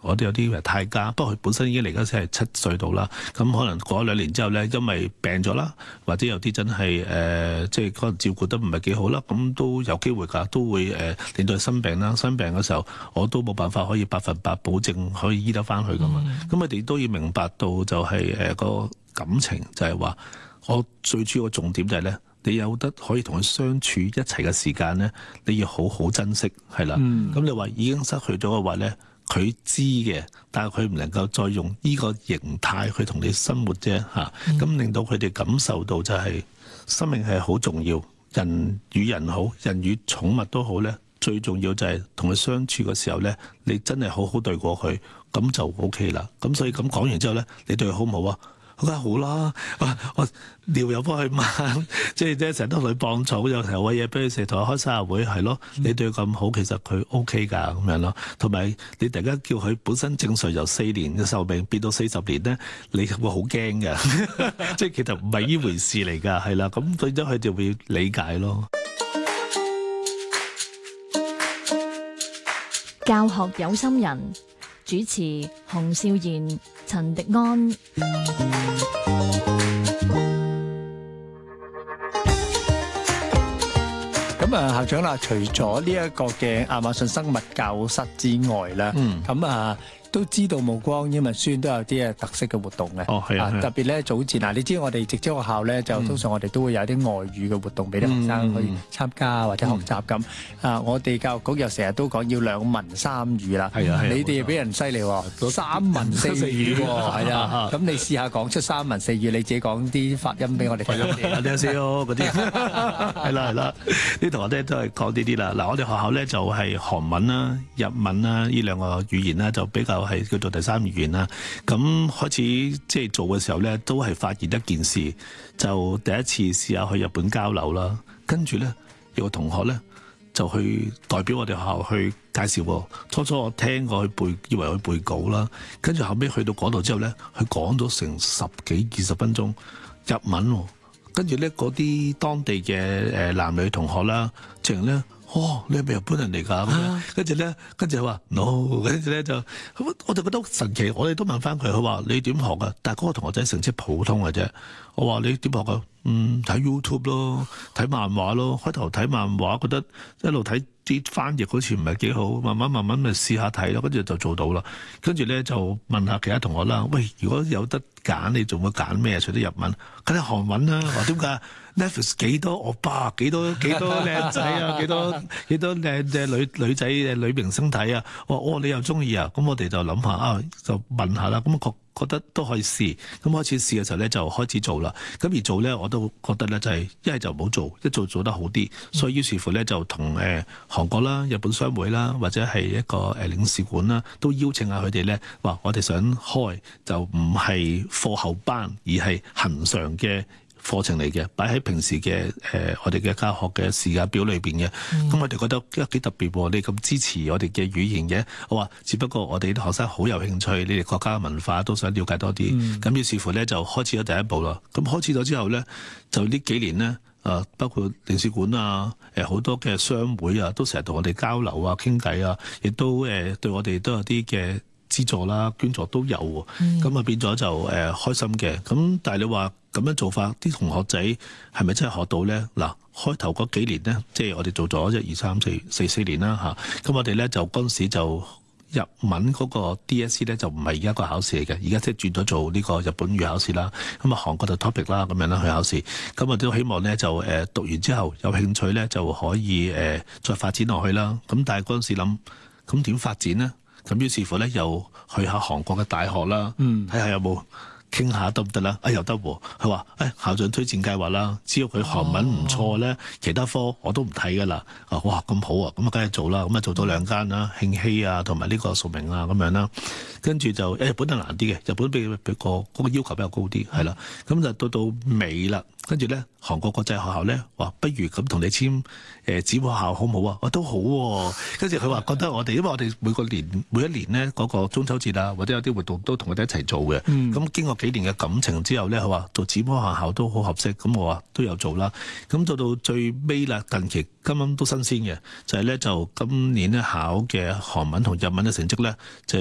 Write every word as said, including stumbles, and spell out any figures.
我哋有啲太家，不過佢本身已經嚟嗰時係七歲到啦，咁可能過咗兩年之後咧，因為病咗啦，或者有啲真係誒、呃，即係可能照顧得唔係幾好啦，咁都有機會㗎，都會誒、呃、令到佢生病啦。生病嘅時候，我都冇辦法可以百分百保證可以醫得翻佢㗎嘛。咁佢哋都要明白到就係、是、誒、呃那個感情，就係話我最主要嘅重點就係咧。你有得可以同佢相處一齊嘅時間咧，你要好好珍惜，係啦。咁、嗯、你話已經失去咗嘅話咧，佢知嘅，但係佢唔能夠再用呢個形態去同你生活啫嚇。咁、嗯、令到佢哋感受到就係、是、生命係好重要，人與人好，人與寵物都好咧。最重要就係同佢相處嘅時候咧，你真係好好對過佢，咁就 O K 啦。咁所以咁講完之後咧，你對佢好唔好啊？梗係好啦，我我尿又幫佢抹，即係即係成日都同佢磅草，有時候餵嘢俾佢食，同佢開生日會，係咯。你對佢咁好，其實佢 O K 㗎咁樣咯。同埋你突然間叫佢本身正常由四年嘅壽命變到四十年咧，你會好驚㗎。即係其實唔係呢回事嚟㗎，係啦。咁變咗佢就會理解咯。 教學有心人主持洪少賢、陳迪安。 咁啊，校長啦，除咗呢一個嘅亞馬遜生物教室之外咧，咁啊。都知道暮光英文書院都有啲嘅特色嘅活動嘅， 哦係啊， 特別咧早前嗱，你知我哋直資學校咧就通常我哋都會有啲外語嘅活動俾啲學生去參加或者學習咁。啊，我哋教育局又成日都講要兩文三語啦，係啊，你哋俾人犀利喎，三文四語喎，係啊，咁你試下講出三文四語，你自己講啲發音俾我哋聽。 我哋試咯，嗰啲係啦係啦，啲同學咧都係講呢啲啦。嗱，我哋學校咧就係韓文啦、日文啦呢兩個語言啦，就比較係叫做第三語言啦。咁開始即係做嘅時候咧，都係發現一件事，就第一次試下去日本交流啦。跟住咧有個同學咧就去代表我哋學校去介紹。初初我聽過去背，以為佢背稿啦。跟住後尾去到嗰度之後咧，佢講咗成十幾二十分鐘日文。跟住咧嗰啲當地嘅誒男女同學啦，淨咧。哦，你係咪日本人嚟㗎？咁樣跟住咧，跟住佢話 no，跟住咧就，我就覺得神奇。我哋都問翻佢，佢話你點學㗎？但係嗰個同學仔成績普通嘅啫。我話你點學㗎？嗯，睇 YouTube 咯，睇漫畫咯。開頭睇漫畫覺得一路睇啲翻譯好似唔係幾好，慢慢慢慢咪試下睇咯，跟住就做到啦。跟住咧就問下其他同學啦，喂，如果有得揀，你仲會揀咩？除咗日文，梗係韓文啦。話點解？Netflix 幾多歐巴，幾多幾多靚仔啊，幾多幾多靚嘅女女仔誒女明星睇啊！我哦，你又中意啊？咁我哋就諗下啊，就問下啦。咁覺覺得都可以試。咁開始試嘅時候咧，就開始做啦。咁而做咧，我都覺得咧就係一係就唔好做，一做做得好啲。所以於是乎咧，就同誒韓國啦、日本商會啦，或者係一個誒領事館啦，都邀請下佢哋咧，話我哋想開就唔係課後班，而係恆常嘅課程嚟嘅，擺喺平時嘅誒、呃、我哋嘅教學嘅時間表裏邊嘅。咁、嗯、我哋覺得幾特別喎，你咁支持我哋嘅語言嘅。我話只不過我哋啲學生好有興趣，你哋國家嘅文化都想了解多啲。咁、嗯、於是乎咧就開始咗第一步啦。咁開始咗之後咧，就呢幾年咧，誒包括領事館啊，誒好多嘅商會啊，都成日同我哋交流啊、傾偈啊，亦都誒對我哋都有啲嘅資助啦、捐助都有。咁、嗯、啊變咗就誒、呃、開心嘅。咁但係你話咁樣做法，啲同學仔係咪真係學到咧？嗱，開頭嗰幾年咧，即係我哋做咗一二三四四四年啦嚇。咁我哋咧就嗰陣時就日文嗰個 D S E 咧就唔係而家個考試嚟嘅，而家即係轉咗做呢個日本語考試啦。咁啊韓國就 topic 啦咁樣啦去考試。咁我都希望咧就誒讀完之後有興趣咧就可以誒再發展落去啦。咁但係嗰陣時諗，咁點發展呢？咁於是乎咧又去下韓國嘅大學啦，睇下有冇傾下得唔得啦？哎又得喎，佢話誒校長推薦計劃啦，只要佢韓文唔錯咧，哦、其他科我都唔睇噶啦。啊哇咁好啊，咁啊梗係做啦。咁啊做咗兩間啦，慶熙啊同埋呢個崇明啊咁樣啦。跟住就誒日本就難啲嘅，日本比比個嗰個要求比較高啲，係啦。咁就到到尾啦。跟住咧，韓國國際學校咧話，不如咁同你簽誒子母學校好唔好啊？我都好喎。跟住佢話覺得我哋，因為我哋每個年每一年咧嗰個中秋節啊，或者有啲活動都同佢哋一齊做嘅。咁、嗯、經過幾年嘅感情之後咧，佢話做子母學校都好合適。咁我話都有做啦。咁做到最尾啦，近期啱啱都新鮮嘅，就係、是、咧就今年咧考嘅韓文同日文嘅成績咧就。